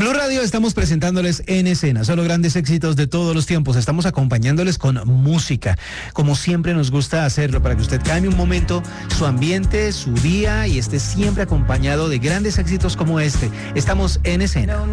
En Blue Radio estamos presentándoles En Escena, solo grandes éxitos de todos los tiempos. Estamos acompañándoles con música, como siempre nos gusta hacerlo, para que usted cambie un momento su ambiente, su día y esté siempre acompañado de grandes éxitos como este. Estamos En Escena.